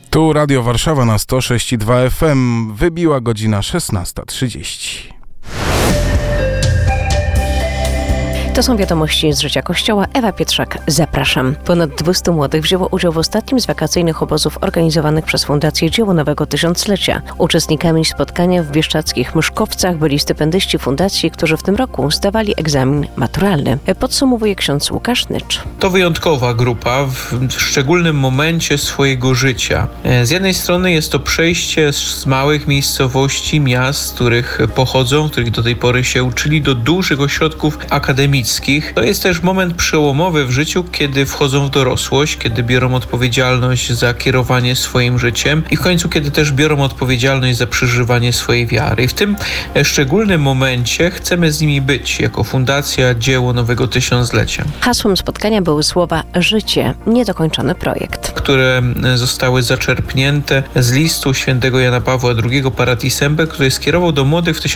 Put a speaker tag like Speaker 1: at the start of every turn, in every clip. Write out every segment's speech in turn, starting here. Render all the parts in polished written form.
Speaker 1: Tu Radio Warszawa na 106,2 FM. Wybiła godzina 16:30.
Speaker 2: To są wiadomości z życia Kościoła. Ewa Pietrzak, zapraszam. Ponad 200 młodych wzięło udział w ostatnim z wakacyjnych obozów organizowanych przez Fundację Dzieło Nowego Tysiąclecia. Uczestnikami spotkania w bieszczadzkich Myszkowcach byli stypendyści fundacji, którzy w tym roku zdawali egzamin maturalny. Podsumowuje ksiądz Łukasz Nycz.
Speaker 3: To wyjątkowa grupa w szczególnym momencie swojego życia. Z jednej strony jest to przejście z małych miejscowości, miast, z których pochodzą, w których do tej pory się uczyli, do dużych ośrodków akademickich. To jest też moment przełomowy w życiu, kiedy wchodzą w dorosłość, kiedy biorą odpowiedzialność za kierowanie swoim życiem i w końcu, kiedy też biorą odpowiedzialność za przeżywanie swojej wiary. I w tym szczególnym momencie chcemy z nimi być jako Fundacja Dzieło Nowego Tysiąclecia.
Speaker 2: Hasłem spotkania były słowa "Życie, niedokończony projekt",
Speaker 3: które zostały zaczerpnięte z listu świętego Jana Pawła II Paratii Semper, który skierował do młodych w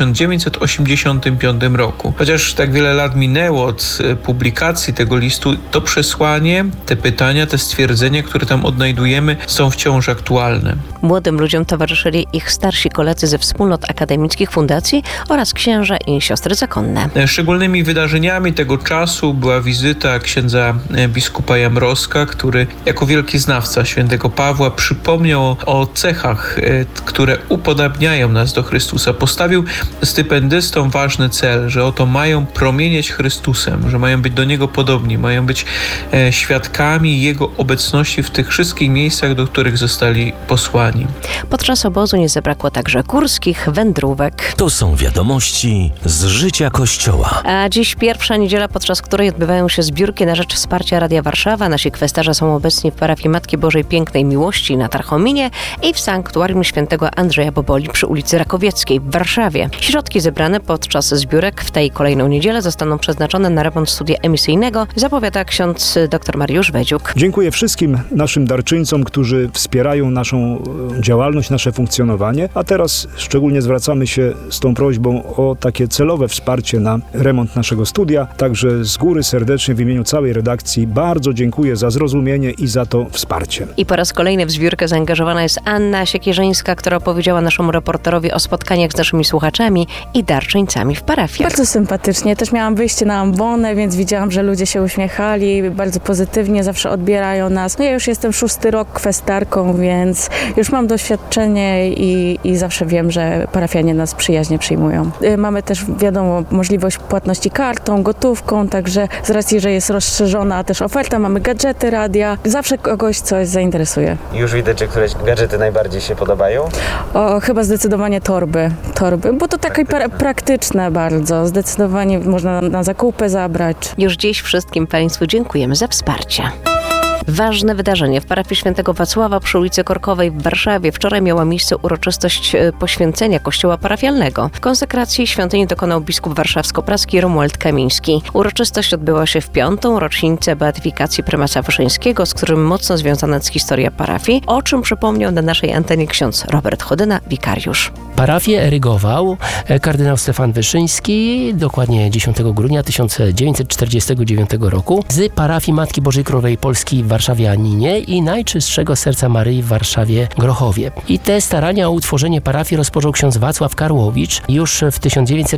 Speaker 3: 1985 roku. Chociaż tak wiele lat minęło od publikacji tego listu, to przesłanie, te pytania, te stwierdzenia, które tam odnajdujemy, są wciąż aktualne.
Speaker 2: Młodym ludziom towarzyszyli ich starsi koledzy ze wspólnot akademickich fundacji oraz księża i siostry zakonne.
Speaker 3: Szczególnymi wydarzeniami tego czasu była wizyta księdza biskupa Jamroska, który jako wielki znawca świętego Pawła przypomniał o cechach, które upodabniają nas do Chrystusa. Postawił stypendystom ważny cel, że oto mają promienieć Chrystusem, że mają być do Niego podobni, mają być świadkami Jego obecności w tych wszystkich miejscach, do których zostali posłani.
Speaker 2: Podczas obozu nie zabrakło także górskich wędrówek.
Speaker 4: To są wiadomości z życia Kościoła.
Speaker 2: A dziś pierwsza niedziela, podczas której odbywają się zbiórki na rzecz wsparcia Radia Warszawa. Nasi kwestarze są obecni w parafii Matki Bożej Pięknej Miłości na Tarchominie i w sanktuarium świętego Andrzeja Boboli przy ulicy Rakowieckiej w Warszawie. Środki zebrane podczas zbiórek w tej kolejną niedzielę zostaną przeznaczone na remont studia emisyjnego, zapowiada ksiądz dr Mariusz Wedziuk.
Speaker 5: Dziękuję wszystkim naszym darczyńcom, którzy wspierają naszą działalność, nasze funkcjonowanie, a teraz szczególnie zwracamy się z tą prośbą o takie celowe wsparcie na remont naszego studia. Także z góry serdecznie w imieniu całej redakcji bardzo dziękuję za zrozumienie i za to wsparcie.
Speaker 2: I po raz kolejny w zbiórkę zaangażowana jest Anna Siekierzyńska, która opowiedziała naszemu reporterowi o spotkaniach z naszymi słuchaczami i darczyńcami w parafii.
Speaker 6: Bardzo sympatycznie. Też miałam wyjście na ambonę, więc widziałam, że ludzie się uśmiechali, bardzo pozytywnie zawsze odbierają nas. No ja już jestem 6. rok kwestarką, więc już mam doświadczenie i zawsze wiem, że parafianie nas przyjaźnie przyjmują. Mamy też, wiadomo, możliwość płatności kartą, gotówką, także z racji, że jest rozszerzona też oferta, mamy gadżety radia, zawsze kogoś coś zainteresuje.
Speaker 7: Już widać, że któreś gadżety najbardziej się podobają?
Speaker 6: Chyba zdecydowanie torby, bo to takie praktyczne bardzo. Zdecydowanie można na zakupy zabrać.
Speaker 2: Już dziś wszystkim Państwu dziękujemy za wsparcie. Ważne wydarzenie w parafii świętego Wacława przy ulicy Korkowej w Warszawie. Wczoraj miała miejsce uroczystość poświęcenia kościoła parafialnego. Konsekracji świątyni dokonał biskup warszawsko-praski Romuald Kamiński. Uroczystość odbyła się w 5. rocznicę beatyfikacji prymasa Wyszyńskiego, z którym mocno związana jest historia parafii, o czym przypomniał na naszej antenie ksiądz Robert Chodyna, wikariusz.
Speaker 8: Parafię erygował kardynał Stefan Wyszyński dokładnie 10 grudnia 1949 roku z parafii Matki Bożej Królowej Polski w Warszawie Aninie i Najczystszego Serca Maryi w Warszawie Grochowie. I te starania o utworzenie parafii rozpoczął ksiądz Wacław Karłowicz już w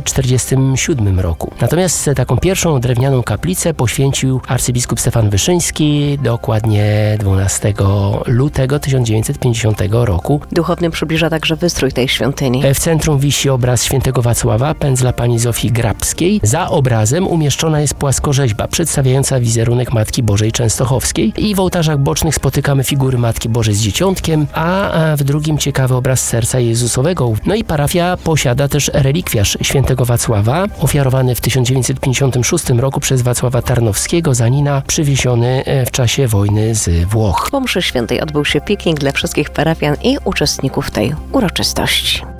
Speaker 8: 1947 roku. Natomiast taką pierwszą drewnianą kaplicę poświęcił arcybiskup Stefan Wyszyński dokładnie 12 lutego 1950 roku.
Speaker 2: Duchowny przybliża także wystrój tej świątyni.
Speaker 8: W centrum wisi obraz świętego Wacława, pędzla pani Zofii Grabskiej. Za obrazem umieszczona jest płaskorzeźba przedstawiająca wizerunek Matki Bożej Częstochowskiej i w ołtarzach bocznych spotykamy figury Matki Bożej z Dzieciątkiem, a w drugim ciekawy obraz Serca Jezusowego. No i parafia posiada też relikwiarz świętego Wacława, ofiarowany w 1956 roku przez Wacława Tarnowskiego z Anina, przywieziony w czasie wojny z Włoch.
Speaker 2: Po mszy świętej odbył się piknik dla wszystkich parafian i uczestników tej uroczystości.